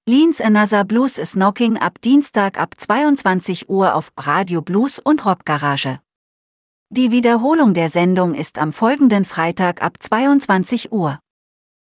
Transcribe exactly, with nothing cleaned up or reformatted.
Leans Another Blues is Knocking ab Dienstag ab zweiundzwanzig Uhr auf Radio Blues und Rockgarage. Die Wiederholung der Sendung ist am folgenden Freitag ab zweiundzwanzig Uhr.